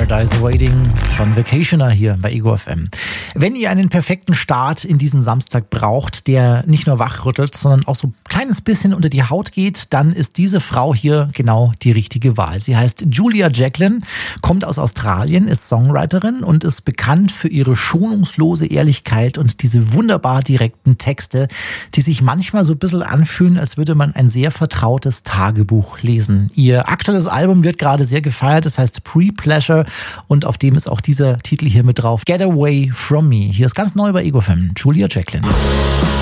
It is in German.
Paradise Waiting von Vacationer hier bei Ego FM. Wenn ihr einen perfekten Start in diesen Samstag braucht, der nicht nur wachrüttelt, sondern auch so ein kleines bisschen unter die Haut geht, dann ist diese Frau hier genau die richtige Wahl. Sie heißt Julia Jacklin, kommt aus Australien, ist Songwriterin und ist bekannt für ihre schonungslose Ehrlichkeit und diese wunderbar direkten Texte, die sich manchmal so ein bisschen anfühlen, als würde man ein sehr vertrautes Tagebuch lesen. Ihr aktuelles Album wird gerade sehr gefeiert, das heißt Pre-Pleasure und auf dem ist auch dieser Titel hier mit drauf, Get Away From Me. Hier ist ganz neu bei Ego FM, Julia Jacklin.